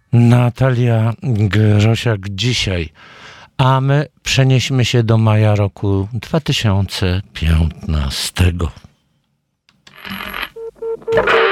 Natalia Grosiak dzisiaj, a my przenieśmy się do maja roku 2015.